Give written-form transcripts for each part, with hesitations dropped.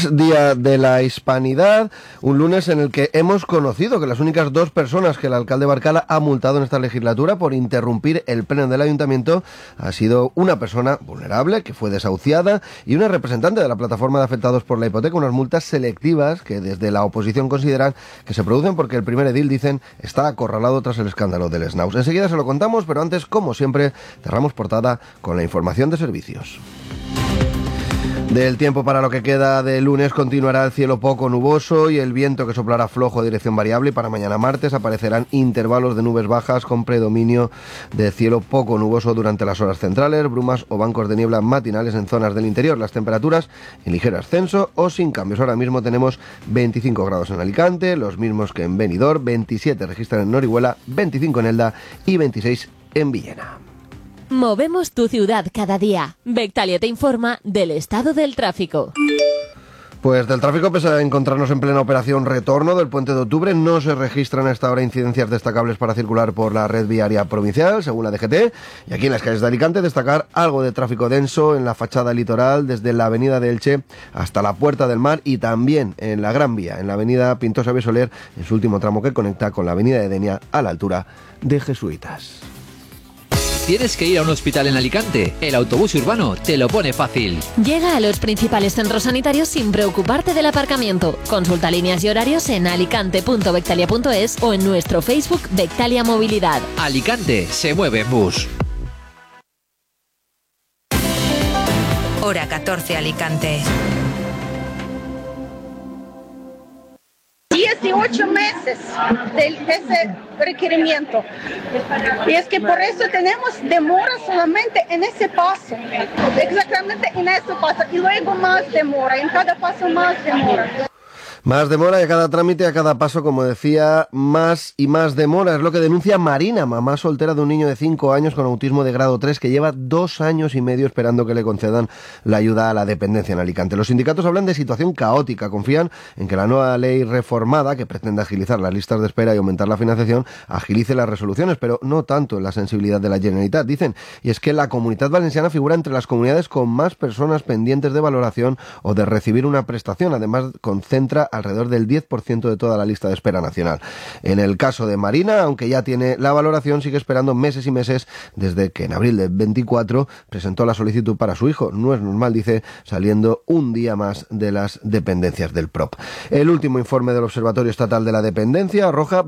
lunes, Día de la Hispanidad, un lunes en el que hemos conocido que las únicas dos personas que el alcalde Barcala ha multado en esta legislatura por interrumpir el pleno del ayuntamiento ha sido una persona vulnerable que fue desahuciada y una representante de la plataforma de afectados por la hipoteca, unas multas selectivas que desde la oposición consideran que se producen porque el primer edil, dicen, está acorralado tras el escándalo del Snaus. Enseguida se lo contamos, pero antes, como siempre, cerramos portada con la información de servicios. Del tiempo para lo que queda de lunes continuará el cielo poco nuboso y el viento que soplará flojo de dirección variable, y para mañana martes aparecerán intervalos de nubes bajas con predominio de cielo poco nuboso durante las horas centrales, brumas o bancos de niebla matinales en zonas del interior. Las temperaturas en ligero ascenso o sin cambios. Ahora mismo tenemos 25 grados en Alicante, los mismos que en Benidorm, 27 registran en Orihuela, 25 en Elda y 26 en Villena. Movemos tu ciudad cada día. Bectalia te informa del estado del tráfico. Pues del tráfico, pese a encontrarnos en plena operación retorno del Puente de Octubre, no se registran a esta hora incidencias destacables para circular por la red viaria provincial, según la DGT. Y aquí en las calles de Alicante destacar algo de tráfico denso en la fachada litoral, desde la avenida de Elche hasta la Puerta del Mar, y también en la Gran Vía, en la avenida Pintor Xavier Soler, en su último tramo que conecta con la avenida de Denia a la altura de Jesuitas. ¿Tienes que ir a un hospital en Alicante? El autobús urbano te lo pone fácil. Llega a los principales centros sanitarios sin preocuparte del aparcamiento. Consulta líneas y horarios en alicante.bectalia.es o en nuestro Facebook Bectalia Movilidad. Alicante se mueve en bus. Hora 14 Alicante. 18 meses de ese requerimiento. Y es que por eso tenemos demora solamente en ese paso. Exactamente en ese paso. Y luego más demora. En cada paso más demora. Más demora y a cada trámite, a cada paso, como decía, más y más demora. Es lo que denuncia Marina, mamá soltera de un niño de 5 años con autismo de grado 3 que lleva 2 años y medio esperando que le concedan la ayuda a la dependencia en Alicante. Los sindicatos hablan de situación caótica. Confían en que la nueva ley reformada, que pretende agilizar las listas de espera y aumentar la financiación, agilice las resoluciones, pero no tanto en la sensibilidad de la Generalitat, dicen. Y es que la Comunitat Valenciana figura entre las comunidades con más personas pendientes de valoración o de recibir una prestación. Además, concentra alrededor del 10% de toda la lista de espera nacional. En el caso de Marina, aunque ya tiene la valoración, sigue esperando meses y meses desde que en abril del 24 presentó la solicitud para su hijo. No es normal, dice, saliendo un día más de las dependencias del PROP. El último informe del Observatorio Estatal de la Dependencia arroja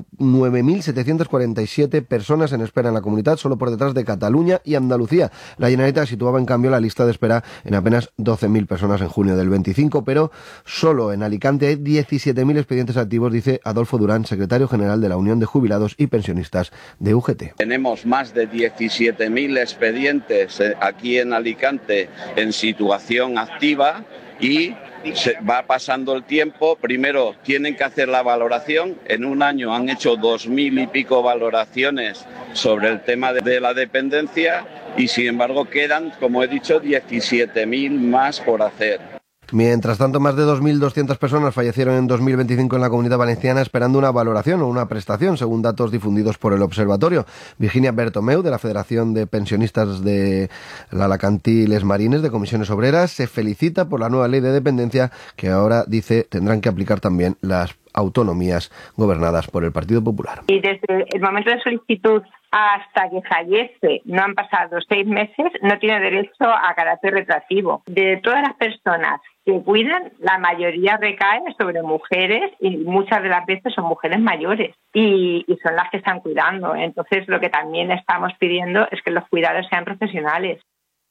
29.747 personas en espera en la comunidad, solo por detrás de Cataluña y Andalucía. La Generalitat situaba en cambio la lista de espera en apenas 12.000 personas en junio del 25, pero solo en Alicante hay 17.000 expedientes activos, dice Adolfo Durán, secretario general de la Unión de Jubilados y Pensionistas de UGT. Tenemos más de 17.000 expedientes aquí en Alicante en situación activa y se va pasando el tiempo. Primero tienen que hacer la valoración. En un año han hecho 2.000 y pico valoraciones sobre el tema de la dependencia y sin embargo quedan, como he dicho, 17.000 más por hacer. Mientras tanto, más de 2.200 personas fallecieron en 2025 en la Comunidad Valenciana esperando una valoración o una prestación, según datos difundidos por el Observatorio. Virginia Bertomeu, de la Federación de Pensionistas de la Alacantí Les Marines de Comisiones Obreras, se felicita por la nueva ley de dependencia que ahora, dice, tendrán que aplicar también las autonomías gobernadas por el Partido Popular. Y desde el momento de solicitud hasta que fallece, no han pasado 6 meses, no tiene derecho a carácter retroactivo. De todas las personas que cuidan, la mayoría recae sobre mujeres y muchas de las veces son mujeres mayores y son las que están cuidando. Entonces, lo que también estamos pidiendo es que los cuidados sean profesionales.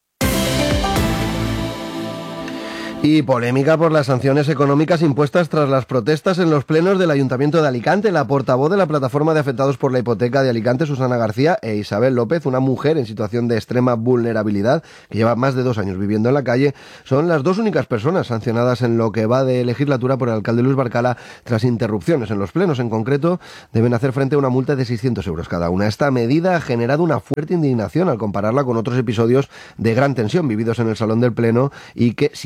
Y polémica por las sanciones económicas impuestas tras las protestas en los plenos del Ayuntamiento de Alicante. La portavoz de la plataforma de afectados por la hipoteca de Alicante, Susana García, e Isabel López, una mujer en situación de extrema vulnerabilidad que lleva más de 2 años viviendo en la calle, son las 2 únicas personas sancionadas en lo que va de legislatura por el alcalde Luis Barcala tras interrupciones en los plenos. En concreto, deben hacer frente a una multa de 600 euros cada una. Esta medida ha generado una fuerte indignación al compararla con otros episodios de gran tensión vividos en el salón del pleno y que, sin embargo,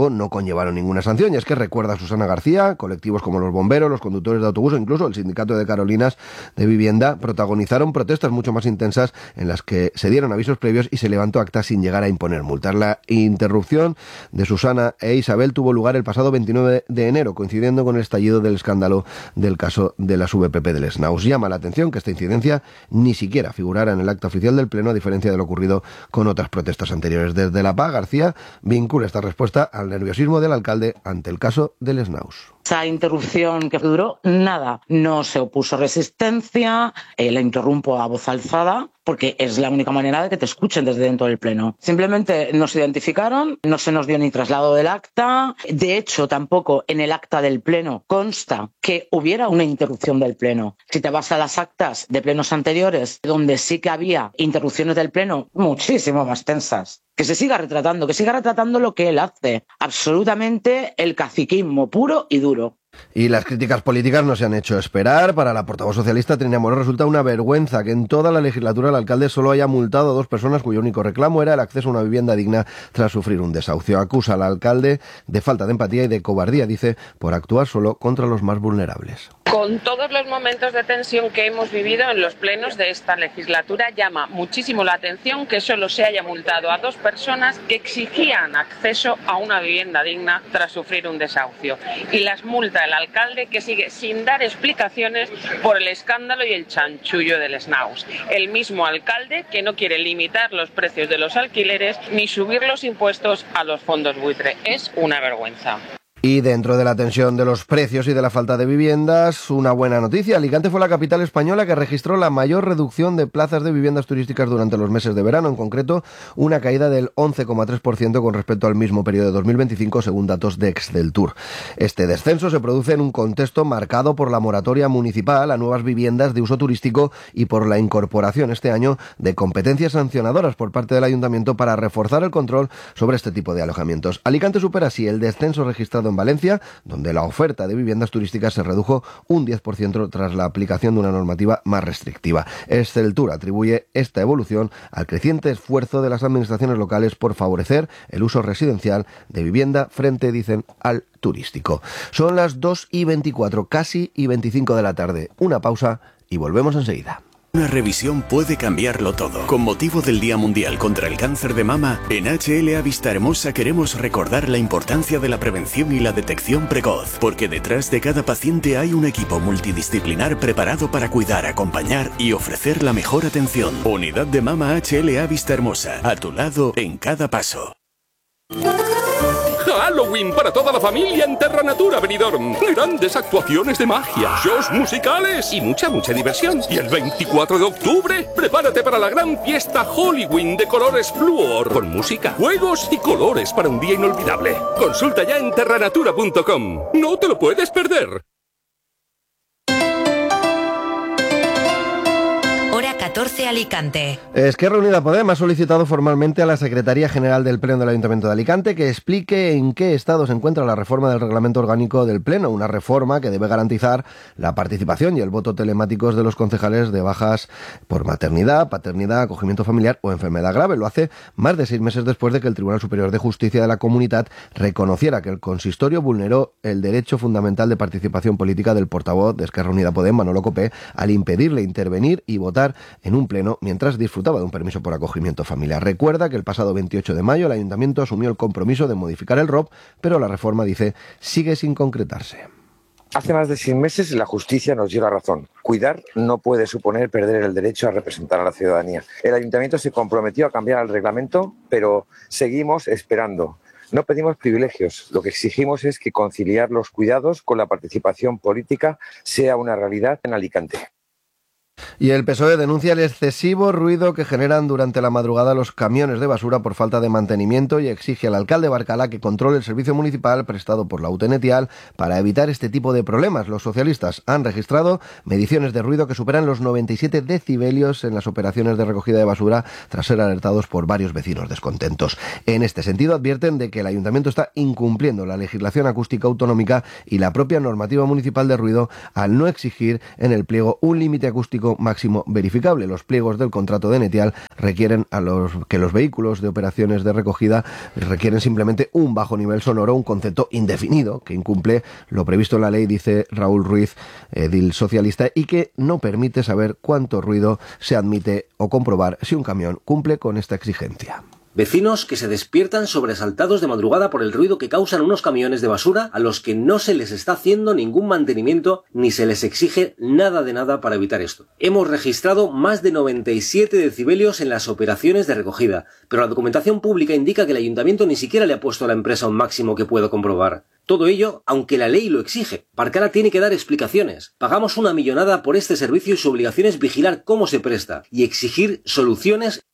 embargo, no conllevaron ninguna sanción. Y es que recuerda a Susana García, colectivos como los bomberos, los conductores de autobús o incluso el sindicato de Carolinas de Vivienda protagonizaron protestas mucho más intensas en las que se dieron avisos previos y se levantó acta sin llegar a imponer multas. La interrupción de Susana e Isabel tuvo lugar el pasado 29 de enero, coincidiendo con el estallido del escándalo del caso de las VPP del SNAUS. Llama la atención que esta incidencia ni siquiera figurara en el acta oficial del Pleno, a diferencia de lo ocurrido con otras protestas anteriores. Desde La Paz, García vincula esta respuesta al nerviosismo del alcalde ante el caso del SNAUS. Esa interrupción que duró nada, no se opuso resistencia, la interrumpo a voz alzada, porque es la única manera de que te escuchen desde dentro del Pleno. Simplemente nos identificaron, no se nos dio ni traslado del acta, de hecho tampoco en el acta del Pleno consta que hubiera una interrupción del Pleno. Si te vas a las actas de plenos anteriores, donde sí que había interrupciones del Pleno muchísimo más tensas, que se siga retratando lo que él hace, absolutamente el caciquismo puro y duro. Y las críticas políticas no se han hecho esperar. Para la portavoz socialista Trini Amorós resulta una vergüenza que en toda la legislatura el alcalde solo haya multado a 2 personas cuyo único reclamo era el acceso a una vivienda digna tras sufrir un desahucio. Acusa al alcalde de falta de empatía y de cobardía, dice, por actuar solo contra los más vulnerables. Con todos los momentos de tensión que hemos vivido en los plenos de esta legislatura, llama muchísimo la atención que solo se haya multado a 2 personas que exigían acceso a una vivienda digna tras sufrir un desahucio. Y las multa el alcalde, que sigue sin dar explicaciones por el escándalo y el chanchullo del SNAUS. El mismo alcalde que no quiere limitar los precios de los alquileres ni subir los impuestos a los fondos buitre. Es una vergüenza. Y dentro de la tensión de los precios y de la falta de viviendas, una buena noticia. Alicante fue la capital española que registró la mayor reducción de plazas de viviendas turísticas durante los meses de verano. En concreto, una caída del 11,3% con respecto al mismo periodo de 2025, según datos de Exceltur. Este descenso se produce en un contexto marcado por la moratoria municipal a nuevas viviendas de uso turístico y por la incorporación este año de competencias sancionadoras por parte del Ayuntamiento para reforzar el control sobre este tipo de alojamientos. Alicante supera así el descenso registrado en Valencia, donde la oferta de viviendas turísticas se redujo un 10% tras la aplicación de una normativa más restrictiva. Exceltur atribuye esta evolución al creciente esfuerzo de las administraciones locales por favorecer el uso residencial de vivienda frente, dicen, al turístico. Son las 2:24, casi y 25 de la tarde. Una pausa y volvemos enseguida. Una revisión puede cambiarlo todo. Con motivo del Día Mundial contra el Cáncer de Mama, en HLA Vista Hermosa queremos recordar la importancia de la prevención y la detección precoz, porque detrás de cada paciente hay un equipo multidisciplinar preparado para cuidar, acompañar y ofrecer la mejor atención. Unidad de Mama HLA Vista Hermosa, a tu lado en cada paso. Halloween para toda la familia en Terra Natura Benidorm. Grandes actuaciones de magia, shows musicales y mucha diversión. Y el 24 de octubre, prepárate para la gran fiesta Halloween de colores Fluor, con música, juegos y colores para un día inolvidable. Consulta ya en terranatura.com. No te lo puedes perder. Hora 14 Alicante. Esquerra Unida Podem ha solicitado formalmente a la Secretaría General del Pleno del Ayuntamiento de Alicante que explique en qué estado se encuentra la reforma del reglamento orgánico del Pleno, una reforma que debe garantizar la participación y el voto telemáticos de los concejales de bajas por maternidad, paternidad, acogimiento familiar o enfermedad grave. Lo hace más de 6 meses después de que el Tribunal Superior de Justicia de la Comunitat reconociera que el consistorio vulneró el derecho fundamental de participación política del portavoz de Esquerra Unida Podem, Manolo Copé, al impedirle intervenir y votar en un pleno mientras disfrutaba de un permiso por acogimiento familiar. Recuerda que el pasado 28 de mayo el Ayuntamiento asumió el compromiso de modificar el ROP, pero la reforma, dice, sigue sin concretarse. Hace más de 6 meses la justicia nos dio la razón. Cuidar no puede suponer perder el derecho a representar a la ciudadanía. El Ayuntamiento se comprometió a cambiar el reglamento, pero seguimos esperando. No pedimos privilegios, lo que exigimos es que conciliar los cuidados con la participación política sea una realidad en Alicante. Y el PSOE denuncia el excesivo ruido que generan durante la madrugada los camiones de basura por falta de mantenimiento y exige al alcalde Barcala que controle el servicio municipal prestado por la UTNETIAL para evitar este tipo de problemas. Los socialistas han registrado mediciones de ruido que superan los 97 decibelios en las operaciones de recogida de basura tras ser alertados por varios vecinos descontentos. En este sentido advierten de que el ayuntamiento está incumpliendo la legislación acústica autonómica y la propia normativa municipal de ruido al no exigir en el pliego un límite acústico máximo verificable. Los pliegos del contrato de Netial requieren que los vehículos de operaciones de recogida requieren simplemente un bajo nivel sonoro, un concepto indefinido que incumple lo previsto en la ley, dice Raúl Ruiz, edil socialista, y que no permite saber cuánto ruido se admite o comprobar si un camión cumple con esta exigencia. Vecinos que se despiertan sobresaltados de madrugada por el ruido que causan unos camiones de basura a los que no se les está haciendo ningún mantenimiento ni se les exige nada de nada para evitar esto. Hemos registrado más de 97 decibelios en las operaciones de recogida, pero la documentación pública indica que el ayuntamiento ni siquiera le ha puesto a la empresa un máximo que puedo comprobar. Todo ello, aunque la ley lo exige. Barcala tiene que dar explicaciones. Pagamos una millonada por este servicio y su obligación es vigilar cómo se presta y exigir soluciones.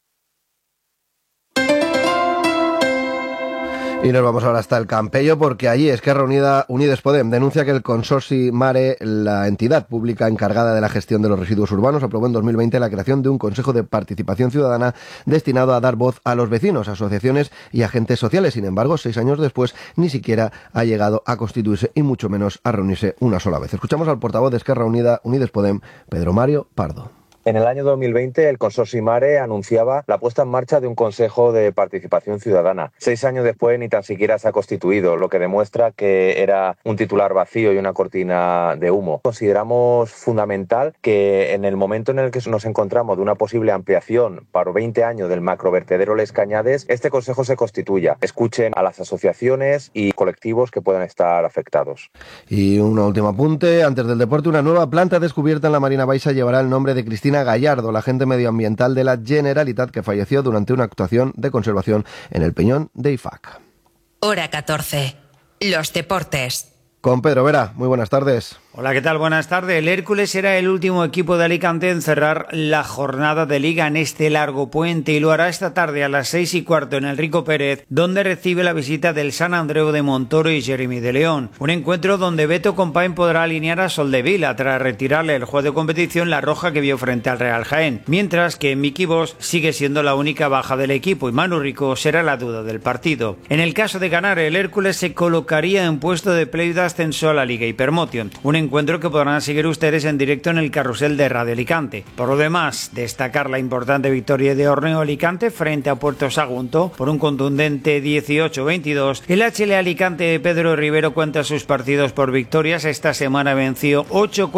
Y nos vamos ahora hasta el Campello, porque allí Esquerra Unida Unides Podem denuncia que el Consorci Mare, la entidad pública encargada de la gestión de los residuos urbanos, aprobó en 2020 la creación de un Consejo de Participación Ciudadana destinado a dar voz a los vecinos, asociaciones y agentes sociales. Sin embargo, 6 años después ni siquiera ha llegado a constituirse y mucho menos a reunirse una sola vez. Escuchamos al portavoz de Esquerra Unida Unides Podem, Pedro Mario Pardo. En el año 2020, el Consorci Mare anunciaba la puesta en marcha de un Consejo de Participación Ciudadana. 6 años después ni tan siquiera se ha constituido, lo que demuestra que era un titular vacío y una cortina de humo. Consideramos fundamental que en el momento en el que nos encontramos de una posible ampliación para 20 años del macrovertedero Les Cañades, este Consejo se constituya. Escuchen a las asociaciones y colectivos que puedan estar afectados. Y un último apunte, antes del deporte, una nueva planta descubierta en la Marina Baixa llevará el nombre de Cristina Gallardo, la agente medioambiental de la Generalitat, que falleció durante una actuación de conservación en el Peñón de IFAC. Hora 14. Los deportes. Con Pedro Vera, muy buenas tardes. Hola, ¿qué tal? Buenas tardes. El Hércules será el último equipo de Alicante en cerrar la jornada de Liga en este largo puente y lo hará esta tarde a las 6:15 en el Rico Pérez, donde recibe la visita del San Andreu de Montoro y Jeremy de León. Un encuentro donde Beto Compain podrá alinear a Soldevila tras retirarle el juego de competición la roja que vio frente al Real Jaén, mientras que Miki Bosch sigue siendo la única baja del equipo y Manu Rico será la duda del partido. En el caso de ganar, el Hércules se colocaría en puesto de play de ascenso a la Liga Hypermotion. Un encuentro que podrán seguir ustedes en directo en el carrusel de Radio Alicante. Por lo demás, destacar la importante victoria de Orneo Alicante frente a Puerto Sagunto por un contundente 18-22. El HL Alicante de Pedro Rivero cuenta sus partidos por victorias. Esta semana venció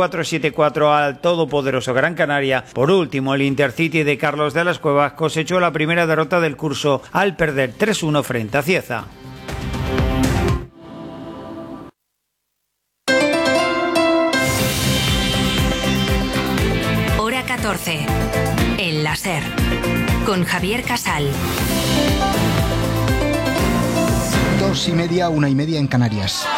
8-4-7-4 al todopoderoso Gran Canaria. Por último, el Intercity de Carlos de las Cuevas cosechó la primera derrota del curso al perder 3-1 frente a Cieza. El láser con Javier Casal. 2:30, 1:30 en Canarias.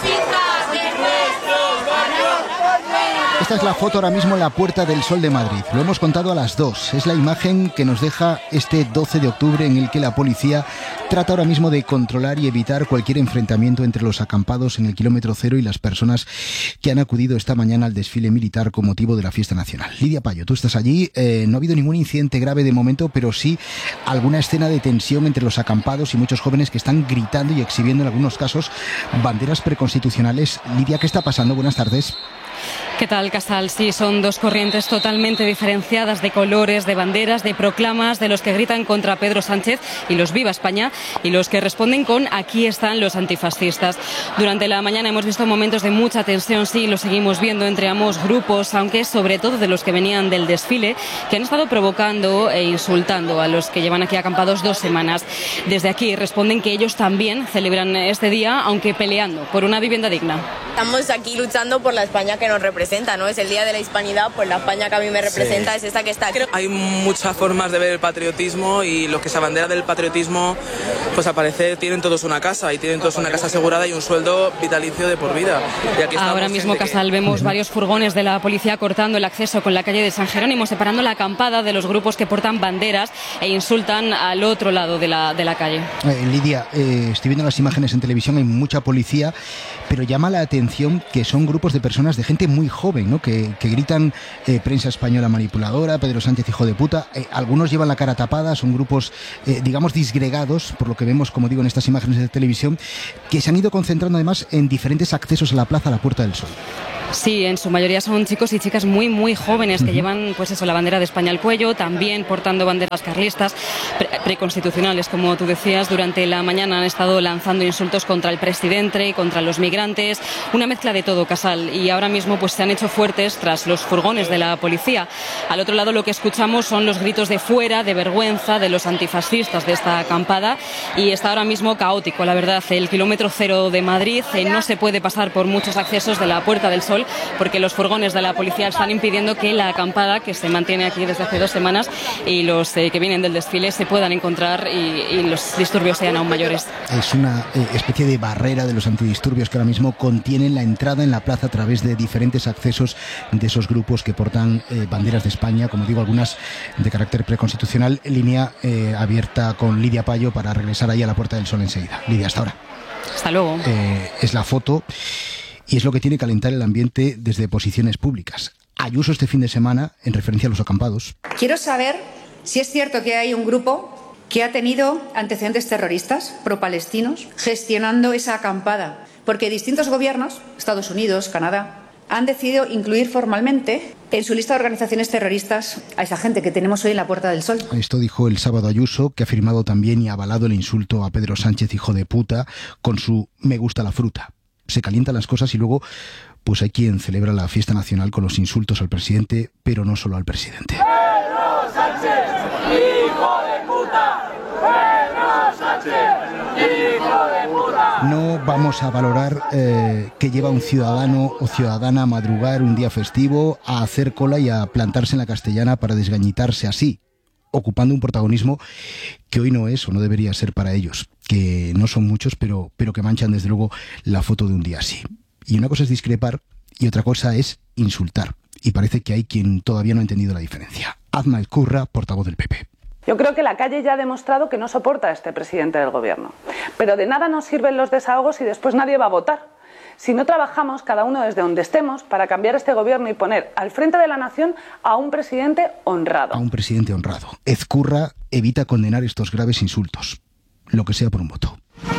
Esta es la foto ahora mismo en la Puerta del Sol de Madrid. Lo hemos contado a las 2. Es la imagen que nos deja este 12 de octubre en el que la policía trata ahora mismo de controlar y evitar cualquier enfrentamiento entre los acampados en el kilómetro cero y las personas que han acudido esta mañana al desfile militar con motivo de la fiesta nacional. Lidia Payo, tú estás allí. No ha habido ningún incidente grave de momento, pero sí alguna escena de tensión entre los acampados y muchos jóvenes que están gritando y exhibiendo en algunos casos banderas preconstitucionales. Lidia, ¿qué está pasando? Buenas tardes. ¿Qué tal, Casal? Sí, son dos corrientes totalmente diferenciadas de colores, de banderas, de proclamas, de los que gritan contra Pedro Sánchez y los Viva España y los que responden con aquí están los antifascistas. Durante la mañana hemos visto momentos de mucha tensión, sí, lo seguimos viendo entre ambos grupos, aunque sobre todo de los que venían del desfile, que han estado provocando e insultando a los que llevan aquí acampados 2 semanas. Desde aquí responden que ellos también celebran este día, aunque peleando por una vivienda digna. Estamos aquí luchando por la España que nos representa, ¿no? Es el Día de la Hispanidad, pues la España que a mí me representa es esta que está aquí. Hay muchas formas de ver el patriotismo y los que se abanderan del patriotismo, pues al parecer tienen todos una casa y tienen todos una casa asegurada y un sueldo vitalicio de por vida. Y aquí ahora mismo, Casal, vemos varios furgones de la policía cortando el acceso con la calle de San Jerónimo, separando la acampada de los grupos que portan banderas e insultan al otro lado de la calle. Lidia, estoy viendo las imágenes en televisión, hay mucha policía, pero llama la atención que son grupos de personas, de gente muy joven, ¿no? que gritan prensa española manipuladora, Pedro Sánchez hijo de puta. Algunos llevan la cara tapada, son grupos, digamos, disgregados, por lo que vemos, como digo, en estas imágenes de televisión, que se han ido concentrando además en diferentes accesos a la plaza, a la Puerta del Sol. Sí, en su mayoría son chicos y chicas muy, muy jóvenes que llevan, pues eso, la bandera de España al cuello, también portando banderas carlistas, preconstitucionales, como tú decías. Durante la mañana han estado lanzando insultos contra el presidente, contra los migrantes, una mezcla de todo, Casal, y ahora mismo pues se han hecho fuertes tras los furgones de la policía. Al otro lado lo que escuchamos son los gritos de fuera, de vergüenza, de los antifascistas de esta acampada, y está ahora mismo caótico, la verdad. El kilómetro cero de Madrid no se puede pasar por muchos accesos de la Puerta del Sol porque los furgones de la policía están impidiendo que la acampada, que se mantiene aquí desde hace 2 semanas, y los que vienen del desfile se puedan encontrar y los disturbios sean aún mayores. Es una especie de barrera de los antidisturbios que ahora mismo contienen la entrada en la plaza a través de diferentes accesos de esos grupos que portan banderas de España, como digo, algunas de carácter preconstitucional. Línea abierta con Lidia Payo para regresar ahí a la Puerta del Sol enseguida. Lidia, hasta ahora. Hasta luego. Es la foto y es lo que tiene que calentar el ambiente desde posiciones públicas. Ayuso este fin de semana, en referencia a los acampados. Quiero saber si es cierto que hay un grupo que ha tenido antecedentes terroristas pro-palestinos gestionando esa acampada, porque distintos gobiernos, Estados Unidos, Canadá, han decidido incluir formalmente en su lista de organizaciones terroristas a esa gente que tenemos hoy en la Puerta del Sol. Esto dijo el sábado Ayuso, que ha firmado también y avalado el insulto a Pedro Sánchez, hijo de puta, con su "me gusta la fruta". Se calientan las cosas y luego pues hay quien celebra la fiesta nacional con los insultos al presidente, pero no solo al presidente. ¡Pedro Sánchez, hijo de puta! ¡Pedro Sánchez, hijo de puta! No vamos a valorar que lleva un ciudadano o ciudadana a madrugar un día festivo, a hacer cola y a plantarse en la Castellana para desgañitarse así, ocupando un protagonismo que hoy no es o no debería ser para ellos, que no son muchos, pero que manchan desde luego la foto de un día así. Y una cosa es discrepar y otra cosa es insultar. Y parece que hay quien todavía no ha entendido la diferencia. Azma Ezcurra, portavoz del PP. Yo creo que la calle ya ha demostrado que no soporta a este presidente del gobierno. Pero de nada nos sirven los desahogos y después nadie va a votar. Si no trabajamos cada uno desde donde estemos para cambiar este gobierno y poner al frente de la nación a un presidente honrado. A un presidente honrado. Ezcurra evita condenar estos graves insultos, lo que sea por un voto.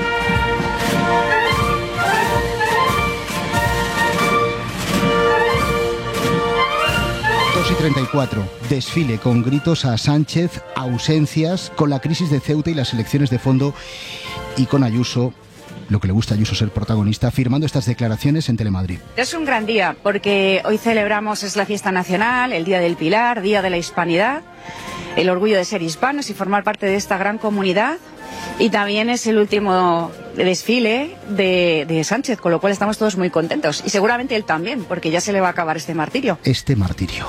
Y 34. Desfile con gritos a Sánchez, ausencias, con la crisis de Ceuta y las elecciones de fondo, y con Ayuso, lo que le gusta a Ayuso ser protagonista, firmando estas declaraciones en Telemadrid. Es un gran día porque hoy celebramos, es la fiesta nacional, el Día del Pilar, Día de la Hispanidad, el orgullo de ser hispanos y formar parte de esta gran comunidad. Y también es el último desfile de Sánchez, con lo cual estamos todos muy contentos. Y seguramente él también, porque ya se le va a acabar este martirio. Este martirio.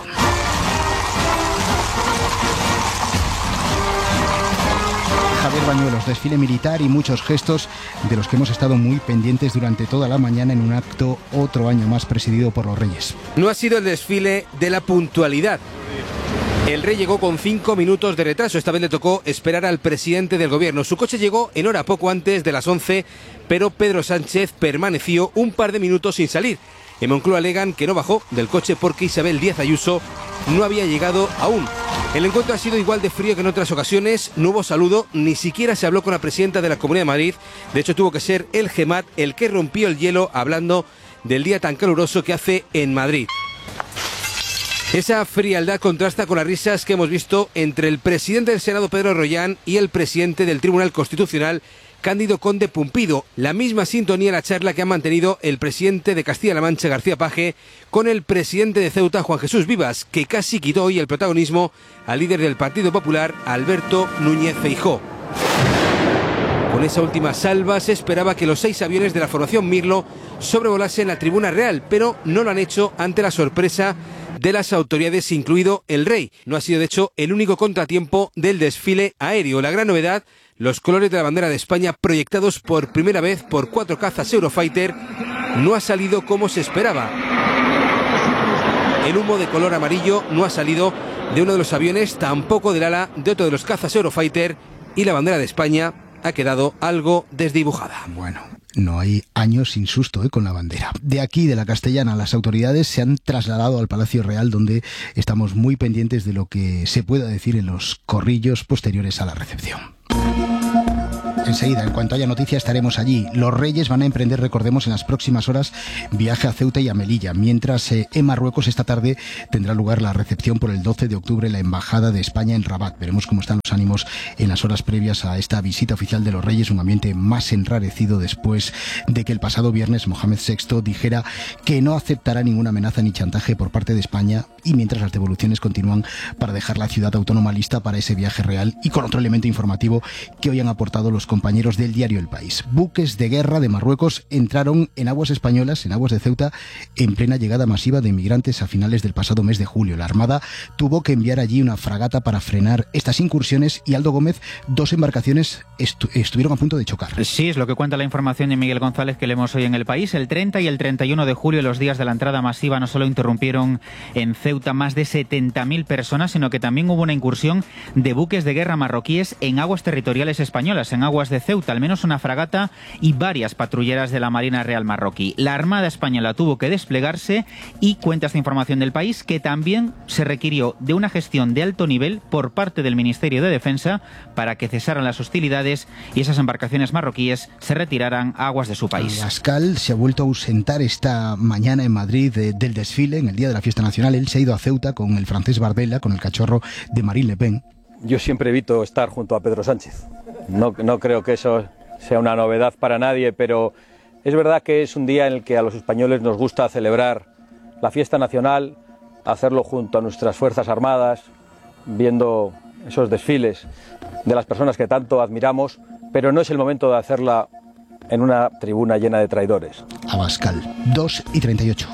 Javier Bañuelos, desfile militar y muchos gestos de los que hemos estado muy pendientes durante toda la mañana en un acto otro año más presidido por los Reyes. No ha sido el desfile de la puntualidad. El rey llegó con 5 minutos de retraso. Esta vez le tocó esperar al presidente del gobierno. Su coche llegó en hora poco antes de las 11, pero Pedro Sánchez permaneció un par de minutos sin salir. En Moncloa alegan que no bajó del coche porque Isabel Díaz Ayuso no había llegado aún. El encuentro ha sido igual de frío que en otras ocasiones. No hubo saludo, ni siquiera se habló con la presidenta de la Comunidad de Madrid. De hecho, tuvo que ser el GEMAT el que rompió el hielo hablando del día tan caluroso que hace en Madrid. Esa frialdad contrasta con las risas que hemos visto entre el presidente del Senado, Pedro Rollán, y el presidente del Tribunal Constitucional, Cándido Conde Pumpido. La misma sintonía en la charla que han mantenido el presidente de Castilla-La Mancha, García Paje, con el presidente de Ceuta, Juan Jesús Vivas, que casi quitó hoy el protagonismo al líder del Partido Popular, Alberto Núñez Feijóo. Con esa última salva se esperaba que los 6 aviones de la formación Mirlo sobrevolasen la tribuna real, pero no lo han hecho ante la sorpresa de las autoridades, incluido el rey. No ha sido, de hecho, el único contratiempo del desfile aéreo. La gran novedad, los colores de la bandera de España proyectados por primera vez por 4 cazas Eurofighter, no ha salido como se esperaba. El humo de color amarillo no ha salido de uno de los aviones, tampoco del ala de otro de los cazas Eurofighter, y la bandera de España ha quedado algo desdibujada. Bueno, no hay años sin susto con la bandera. De aquí, de la Castellana, las autoridades se han trasladado al Palacio Real, donde estamos muy pendientes de lo que se pueda decir en los corrillos posteriores a la recepción. Enseguida, en cuanto haya noticia, estaremos allí. Los Reyes van a emprender, recordemos, en las próximas horas viaje a Ceuta y a Melilla, mientras en Marruecos esta tarde tendrá lugar la recepción por el 12 de octubre en la Embajada de España en Rabat. Veremos cómo están los ánimos en las horas previas a esta visita oficial de los Reyes, un ambiente más enrarecido después de que el pasado viernes Mohamed VI dijera que no aceptará ninguna amenaza ni chantaje por parte de España, y mientras las devoluciones continúan para dejar la ciudad autónoma lista para ese viaje real, y con otro elemento informativo que hoy han aportado los compañeros del diario El País. Buques de guerra de Marruecos entraron en aguas españolas, en aguas de Ceuta, en plena llegada masiva de inmigrantes a finales del pasado mes de julio. La Armada tuvo que enviar allí una fragata para frenar estas incursiones y, Aldo Gómez, 2 embarcaciones estuvieron a punto de chocar. Sí, es lo que cuenta la información de Miguel González que leemos hoy en El País. El 30 y el 31 de julio, los días de la entrada masiva, no solo interrumpieron en Ceuta más de 70.000 personas, sino que también hubo una incursión de buques de guerra marroquíes en aguas territoriales españolas, en aguas de Ceuta, al menos una fragata y varias patrulleras de la Marina Real marroquí. La Armada española tuvo que desplegarse y cuenta esta información del País que también se requirió de una gestión de alto nivel por parte del Ministerio de Defensa para que cesaran las hostilidades y esas embarcaciones marroquíes se retiraran a aguas de su país. Abascal se ha vuelto a ausentar esta mañana en Madrid del desfile en el día de la fiesta nacional. Él se ha ido a Ceuta con el francés Bardella, con el cachorro de Marine Le Pen. Yo siempre evito estar junto a Pedro Sánchez. No creo que eso sea una novedad para nadie, pero es verdad que es un día en el que a los españoles nos gusta celebrar la fiesta nacional, hacerlo junto a nuestras Fuerzas Armadas, viendo esos desfiles de las personas que tanto admiramos, pero no es el momento de hacerla en una tribuna llena de traidores. Abascal, 2:38.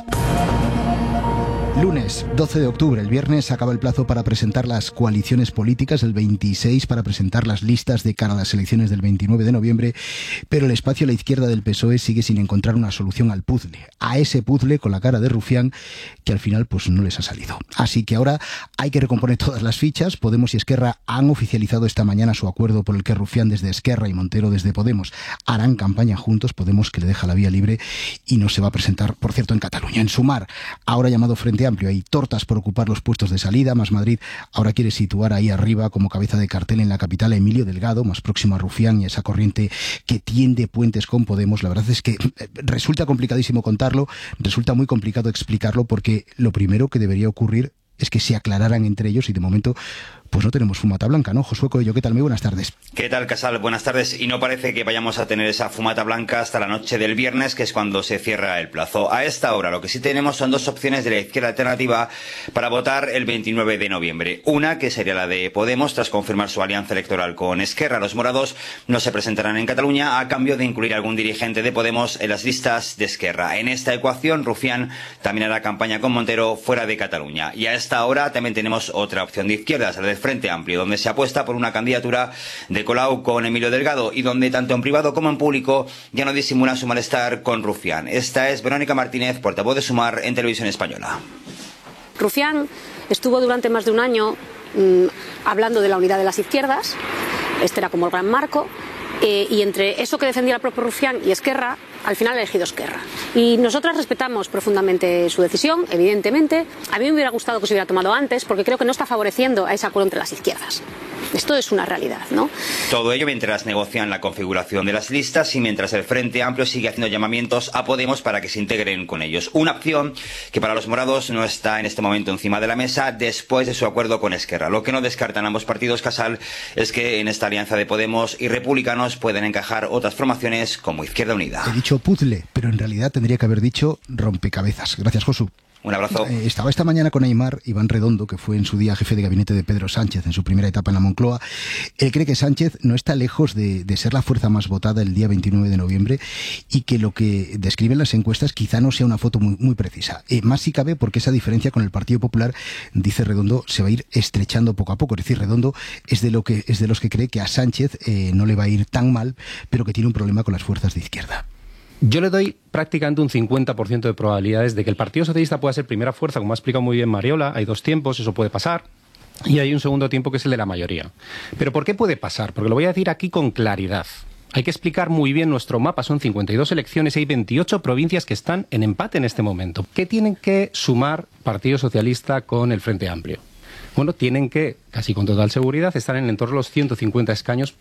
Lunes 12 de octubre, el viernes acaba el plazo para presentar las coaliciones políticas, el 26 para presentar las listas de cara a las elecciones del 29 de noviembre, pero el espacio a la izquierda del PSOE sigue sin encontrar una solución al puzzle, a ese puzzle con la cara de Rufián que al final pues no les ha salido. Así que ahora hay que recomponer todas las fichas. Podemos y Esquerra han oficializado esta mañana su acuerdo por el que Rufián desde Esquerra y Montero desde Podemos harán campaña juntos. Podemos, que le deja la vía libre y no se va a presentar, por cierto, en Cataluña. En Sumar, ahora llamado Frente Amplio, hay tortas por ocupar los puestos de salida. Más Madrid ahora quiere situar ahí arriba como cabeza de cartel en la capital a Emilio Delgado, más próximo a Rufián y a esa corriente que tiende puentes con Podemos. La verdad es que resulta complicadísimo contarlo, resulta muy complicado explicarlo, porque lo primero que debería ocurrir es que se aclararan entre ellos y de momento pues no tenemos fumata blanca, ¿no? Josué Coello, ¿qué tal? Muy buenas tardes. ¿Qué tal, Casal? Buenas tardes. Y no parece que vayamos a tener esa fumata blanca hasta la noche del viernes, que es cuando se cierra el plazo. A esta hora lo que sí tenemos son 2 opciones de la izquierda alternativa para votar el 29 de noviembre. Una, que sería la de Podemos, tras confirmar su alianza electoral con Esquerra. Los morados no se presentarán en Cataluña a cambio de incluir algún dirigente de Podemos en las listas de Esquerra. En esta ecuación, Rufián también hará campaña con Montero fuera de Cataluña. Y a esta hora también tenemos otra opción de izquierdas, la del Frente Amplio, donde se apuesta por una candidatura de Colau con Emilio Delgado y donde tanto en privado como en público ya no disimulan su malestar con Rufián. Esta es Verónica Martínez, portavoz de Sumar en Televisión Española. Rufián estuvo durante más de un año hablando de la unidad de las izquierdas. Este era como el gran marco. Y entre eso que defendía el propio Rufián y Esquerra, al final ha elegido Esquerra. Y nosotras respetamos profundamente su decisión, evidentemente. A mí me hubiera gustado que se hubiera tomado antes, porque creo que no está favoreciendo a ese acuerdo entre las izquierdas. Esto es una realidad, ¿no? Todo ello mientras negocian la configuración de las listas y mientras el Frente Amplio sigue haciendo llamamientos a Podemos para que se integren con ellos. Una opción que para los morados no está en este momento encima de la mesa después de su acuerdo con Esquerra. Lo que no descartan ambos partidos, Casal, es que en esta alianza de Podemos y republicanos pueden encajar otras formaciones como Izquierda Unida. He dicho puzzle, pero en realidad tendría que haber dicho rompecabezas. Gracias, Josu. Un abrazo. Estaba esta mañana con Aimar Iván Redondo, que fue en su día jefe de gabinete de Pedro Sánchez en su primera etapa en la Moncloa. Él cree que Sánchez no está lejos de ser la fuerza más votada el día 29 de noviembre y que lo que describen las encuestas quizá no sea una foto muy precisa. Más si cabe porque esa diferencia con el Partido Popular, dice Redondo, se va a ir estrechando poco a poco. Es decir, Redondo es de los que cree que a Sánchez no le va a ir tan mal, pero que tiene un problema con las fuerzas de izquierda. Yo le doy prácticamente un 50% de probabilidades de que el Partido Socialista pueda ser primera fuerza, como ha explicado muy bien Mariola. Hay 2 tiempos, eso puede pasar. Y hay un segundo tiempo que es el de la mayoría. ¿Pero por qué puede pasar? Porque lo voy a decir aquí con claridad. Hay que explicar muy bien nuestro mapa. Son 52 elecciones y hay 28 provincias que están en empate en este momento. ¿Qué tienen que sumar Partido Socialista con el Frente Amplio? Bueno, tienen que, casi con total seguridad, estar en el entorno de los 150 escaños para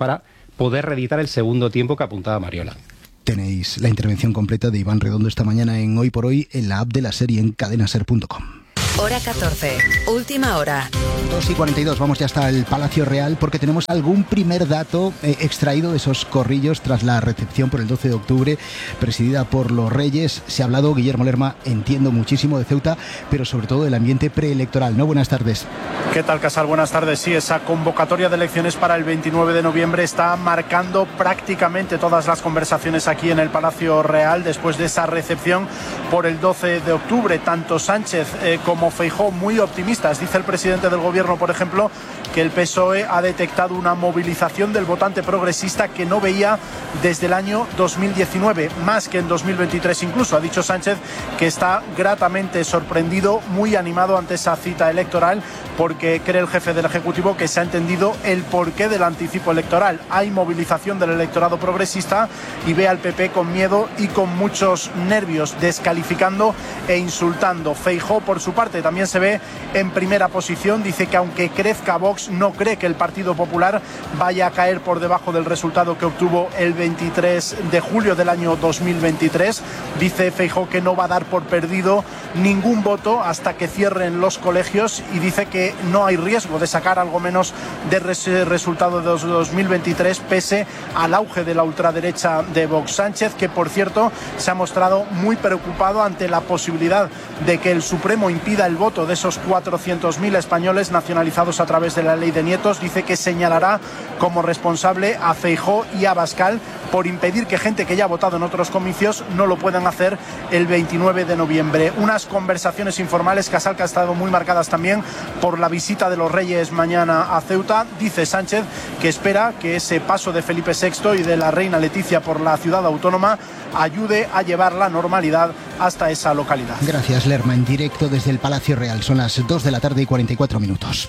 poder reeditar el segundo tiempo que apuntaba Mariola. Tenéis la intervención completa de Iván Redondo esta mañana en Hoy por Hoy en la app de la serie en cadenaser.com. Hora 14, última hora. 2:42, vamos ya hasta el Palacio Real porque tenemos algún primer dato extraído de esos corrillos tras la recepción por el 12 de octubre presidida por los Reyes. Se ha hablado, Guillermo Lerma, entiendo muchísimo de Ceuta, pero sobre todo del ambiente preelectoral, ¿no? Buenas tardes. ¿Qué tal, Casal? Buenas tardes. Sí, esa convocatoria de elecciones para el 29 de noviembre está marcando prácticamente todas las conversaciones aquí en el Palacio Real después de esa recepción por el 12 de octubre. Tanto Sánchez como Feijóo muy optimistas. Dice el presidente del gobierno, por ejemplo, que el PSOE ha detectado una movilización del votante progresista que no veía desde el año 2019, más que en 2023 incluso. Ha dicho Sánchez que está gratamente sorprendido, muy animado ante esa cita electoral, porque cree el jefe del Ejecutivo que se ha entendido el porqué del anticipo electoral. Hay movilización del electorado progresista y ve al PP con miedo y con muchos nervios, descalificando e insultando. Feijóo, por su parte, también se ve en primera posición. Dice que aunque crezca Vox, no cree que el Partido Popular vaya a caer por debajo del resultado que obtuvo el 23 de julio del año 2023. Dice Feijóo que no va a dar por perdido ningún voto hasta que cierren los colegios y dice que no hay riesgo de sacar algo menos de ese resultado de 2023 pese al auge de la ultraderecha de Vox. Sánchez, que por cierto se ha mostrado muy preocupado ante la posibilidad de que el Supremo impida el voto de esos 400.000 españoles nacionalizados a través de la ley de nietos, dice que señalará como responsable a Feijóo y a Abascal por impedir que gente que ya ha votado en otros comicios no lo puedan hacer el 29 de noviembre. Unas conversaciones informales, Casal, que han estado muy marcadas también por la visita de los Reyes mañana a Ceuta. Dice Sánchez que espera que ese paso de Felipe VI y de la reina Leticia por la ciudad autónoma ayude a llevar la normalidad hasta esa localidad. Gracias, Lerma, en directo desde el Palacio Real. Son las 2 de la tarde y 44 minutos.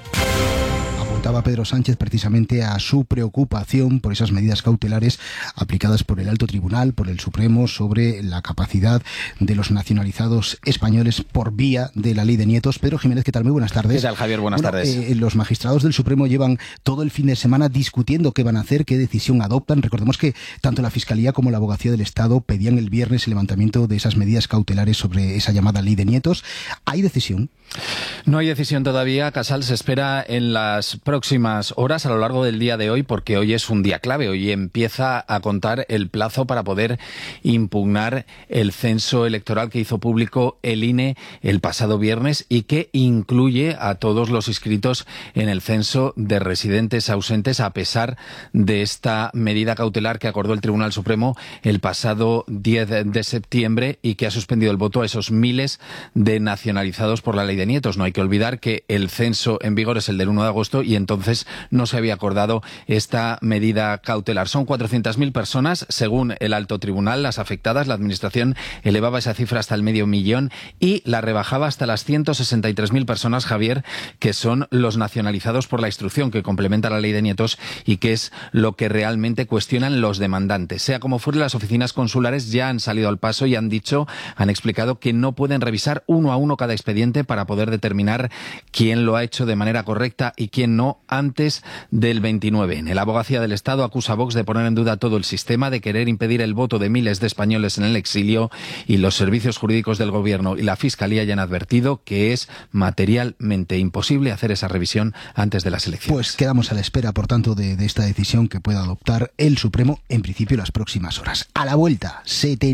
Apuntaba Pedro Sánchez precisamente a su preocupación por esas medidas cautelares aplicadas por el Alto Tribunal, por el Supremo, sobre la capacidad de los nacionalizados españoles por vía de la ley de nietos. Pedro Jiménez, ¿qué tal? Muy buenas tardes. ¿Qué tal, Javier? Buenas tardes. Los magistrados del Supremo llevan todo el fin de semana discutiendo qué van a hacer, qué decisión adoptan. Recordemos que tanto la Fiscalía como la Abogacía del Estado pedían el viernes el levantamiento de esas medidas cautelares sobre esa llamada ley de nietos. ¿Hay decisión? No hay decisión todavía, Casal. Se espera en las próximas horas, a lo largo del día de hoy, porque hoy es un día clave. Hoy empieza a contar el plazo para poder impugnar el censo electoral que hizo público el INE el pasado viernes y que incluye a todos los inscritos en el censo de residentes ausentes, a pesar de esta medida cautelar que acordó el Tribunal Supremo el pasado 10 de septiembre y que ha suspendido el voto a esos miles de nacionalizados por la ley de nietos. No hay que olvidar que el censo en vigor es el del 1 de agosto y entonces no se había acordado esta medida cautelar. Son 400.000 personas, según el Alto Tribunal, las afectadas. La Administración elevaba esa cifra hasta el 500.000 y la rebajaba hasta las 163.000 personas, Javier, que son los nacionalizados por la instrucción que complementa la ley de nietos y que es lo que realmente cuestionan los demandantes. Sea como fuere, las oficinas consulares ya han salido al paso y han explicado que no pueden revisar uno a uno cada expediente para poder determinar quién lo ha hecho de manera correcta y quién no antes del 29. La Abogacía del Estado acusa a Vox de poner en duda todo el sistema, de querer impedir el voto de miles de españoles en el exilio, y los servicios jurídicos del Gobierno y la Fiscalía ya han advertido que es materialmente imposible hacer esa revisión antes de las elecciones. Pues quedamos a la espera, por tanto, de esta decisión que pueda adoptar el Supremo, en principio, las próximas horas. A la vuelta,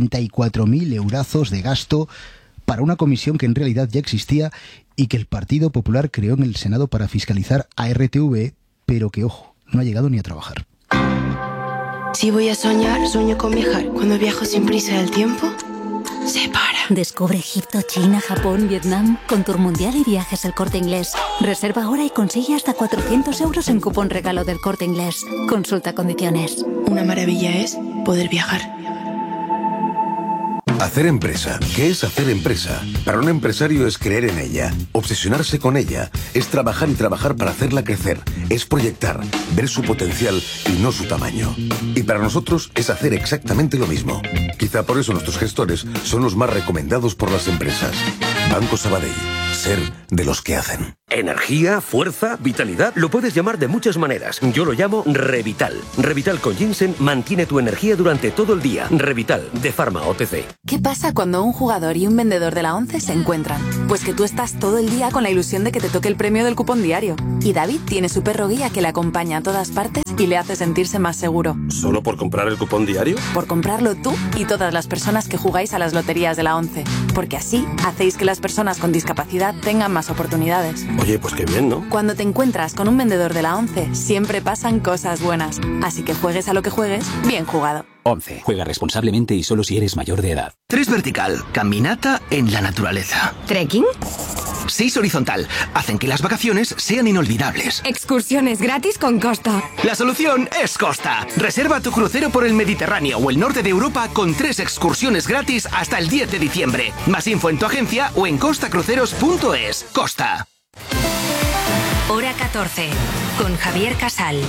74.000 eurazos de gasto para una comisión que en realidad ya existía y que el Partido Popular creó en el Senado para fiscalizar a RTV, pero que, ojo, no ha llegado ni a trabajar. Si voy a soñar, sueño con viajar. Cuando viajo sin prisa del tiempo, se para. Descubre Egipto, China, Japón, Vietnam con Tour Mundial y Viajes El Corte Inglés. Reserva ahora y consigue hasta 400 euros en cupón regalo del Corte Inglés. Consulta condiciones. Una maravilla es poder viajar. Hacer empresa. ¿Qué es hacer empresa? Para un empresario es creer en ella, obsesionarse con ella, es trabajar y trabajar para hacerla crecer, es proyectar, ver su potencial y no su tamaño. Y para nosotros es hacer exactamente lo mismo. Quizá por eso nuestros gestores son los más recomendados por las empresas. Banco Sabadell. Ser de los que hacen. Energía, fuerza, vitalidad, lo puedes llamar de muchas maneras. Yo lo llamo Revital. Revital con ginseng mantiene tu energía durante todo el día. Revital, de Pharma OTC. ¿Qué pasa cuando un jugador y un vendedor de la ONCE se encuentran? Pues que tú estás todo el día con la ilusión de que te toque el premio del cupón diario. Y David tiene su perro guía que le acompaña a todas partes y le hace sentirse más seguro. ¿Solo por comprar el cupón diario? Por comprarlo tú y todas las personas que jugáis a las loterías de la ONCE. Porque así hacéis que las personas con discapacidad tengan más oportunidades. Oye, pues qué bien, ¿no? Cuando te encuentras con un vendedor de la ONCE, siempre pasan cosas buenas. Así que juegues a lo que juegues, bien jugado. 11. Juega responsablemente y solo si eres mayor de edad. 3 vertical. Caminata en la naturaleza. ¿Trekking? 6 horizontal. Hacen que las vacaciones sean inolvidables. Excursiones gratis con Costa. La solución es Costa. Reserva tu crucero por el Mediterráneo o el norte de Europa con 3 excursiones gratis hasta el 10 de diciembre. Más info en tu agencia o en costacruceros.es. Costa. Hora 14. Con Javier Casal.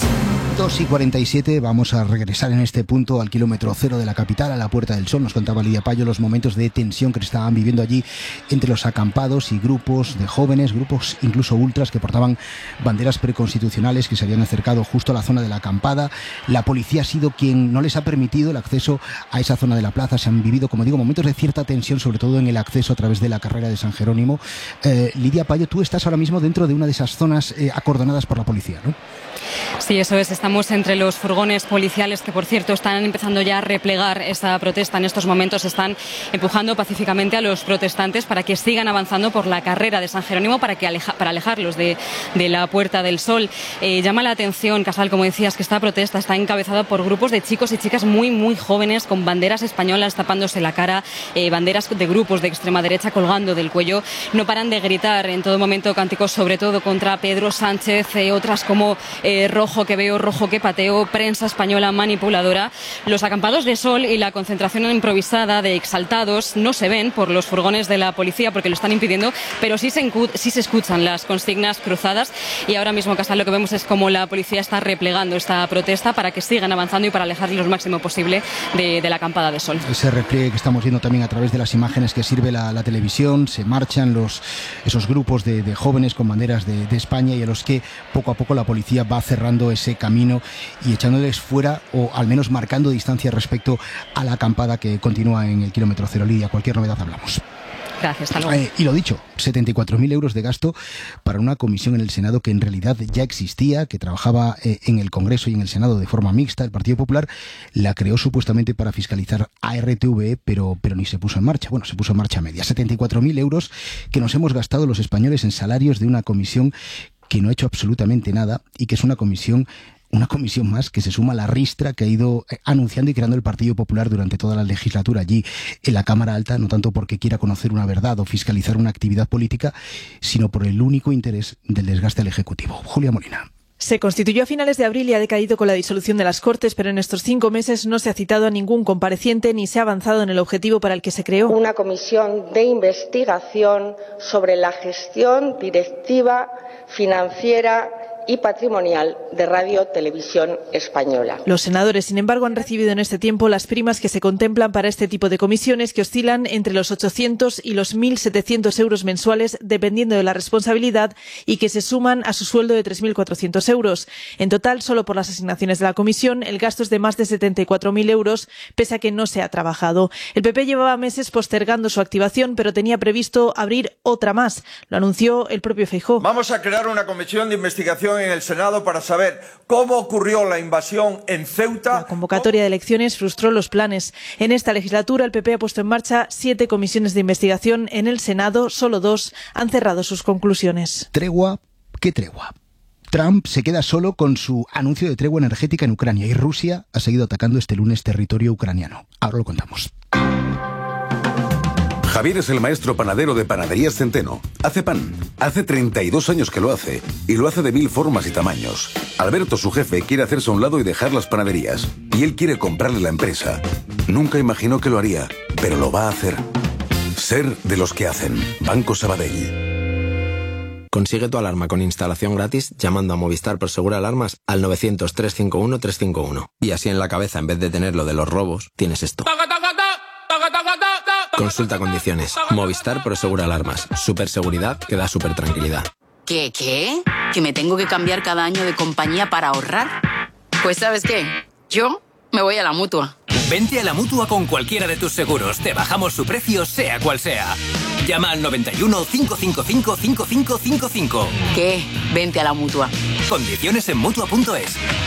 2:47, vamos a regresar en este punto al kilómetro cero de la capital, a la Puerta del Sol. Nos contaba Lidia Payo los momentos de tensión que estaban viviendo allí entre los acampados y grupos de jóvenes, grupos incluso ultras que portaban banderas preconstitucionales que se habían acercado justo a la zona de la acampada. La policía ha sido quien no les ha permitido el acceso a esa zona de la plaza. Se han vivido, como digo, momentos de cierta tensión, sobre todo en el acceso a través de la carrera de San Jerónimo. Lidia Payo, tú estás ahora mismo dentro de una de esas zonas acordonadas por la policía, ¿no? Sí, eso es. Estamos entre los furgones policiales que, por cierto, están empezando ya a replegar esta protesta. En estos momentos están empujando pacíficamente a los protestantes para que sigan avanzando por la carrera de San Jerónimo para alejarlos de la Puerta del Sol. Llama la atención, Casal, como decías, que esta protesta está encabezada por grupos de chicos y chicas muy, muy jóvenes con banderas españolas tapándose la cara, banderas de grupos de extrema derecha colgando del cuello. No paran de gritar en todo momento cánticos, sobre todo contra Pedro Sánchez, otras como rojo que veo, rojo que pateo, prensa española manipuladora. Los acampados de sol y la concentración improvisada de exaltados no se ven por los furgones de la policía porque lo están impidiendo, pero sí se escuchan las consignas cruzadas y ahora mismo, Casal, lo que vemos es como la policía está replegando esta protesta para que sigan avanzando y para alejarlos lo máximo posible de la acampada de sol. Ese repliegue que estamos viendo también a través de las imágenes que sirve la televisión, se marchan esos grupos de jóvenes con banderas de España y a los que poco a poco la policía va cerrando ese camino y echándoles fuera o al menos marcando distancia respecto a la acampada que continúa en el kilómetro cero. Lidia, cualquier novedad hablamos. Gracias, hasta luego. Y lo dicho, 74.000 euros de gasto para una comisión en el Senado que en realidad ya existía, que trabajaba en el Congreso y en el Senado de forma mixta. El Partido Popular la creó supuestamente para fiscalizar a RTV, pero ni se puso en marcha. Bueno, se puso en marcha a media. 74.000 euros que nos hemos gastado los españoles en salarios de una comisión que no ha hecho absolutamente nada y que es una comisión más que se suma a la ristra que ha ido anunciando y creando el Partido Popular durante toda la legislatura allí en la Cámara Alta, no tanto porque quiera conocer una verdad o fiscalizar una actividad política, sino por el único interés del desgaste al Ejecutivo. Julia Molina. Se constituyó a finales de abril y ha decaído con la disolución de las Cortes, pero en estos 5 meses no se ha citado a ningún compareciente ni se ha avanzado en el objetivo para el que se creó. Una comisión de investigación sobre la gestión directiva, financiera y patrimonial de Radio Televisión Española. Los senadores, sin embargo, han recibido en este tiempo las primas que se contemplan para este tipo de comisiones, que oscilan entre los 800 y los 1.700 euros mensuales, dependiendo de la responsabilidad, y que se suman a su sueldo de 3.400 euros. En total, solo por las asignaciones de la comisión, el gasto es de más de 74.000 euros, pese a que no se ha trabajado. El PP llevaba meses postergando su activación, pero tenía previsto abrir otra más. Lo anunció el propio Feijóo. Vamos a crear una comisión de investigación en el Senado para saber cómo ocurrió la invasión en Ceuta. La convocatoria de elecciones frustró los planes. En esta legislatura el PP ha puesto en marcha 7 comisiones de investigación. En el Senado solo 2 han cerrado sus conclusiones. ¿Tregua? ¿Qué tregua? Trump se queda solo con su anuncio de tregua energética en Ucrania y Rusia ha seguido atacando este lunes territorio ucraniano. Ahora lo contamos. Javier es el maestro panadero de Panaderías Centeno. Hace pan. Hace 32 años que lo hace. Y lo hace de 1000 formas y tamaños. Alberto, su jefe, quiere hacerse a un lado y dejar las panaderías. Y él quiere comprarle la empresa. Nunca imaginó que lo haría, pero lo va a hacer. Ser de los que hacen. Banco Sabadell. Consigue tu alarma con instalación gratis llamando a Movistar Prosegur Alarmas al 900-351-351. Y así en la cabeza, en vez de tener lo de los robos, tienes esto. Consulta condiciones. Movistar Prosegur Alarmas. Superseguridad que da super tranquilidad. ¿Qué? ¿Que me tengo que cambiar cada año de compañía para ahorrar? Pues ¿sabes qué? Yo me voy a la Mutua. Vente a la Mutua con cualquiera de tus seguros. Te bajamos su precio, sea cual sea. Llama al 91 555 5555. ¿Qué? Vente a la Mutua. Condiciones en Mutua.es.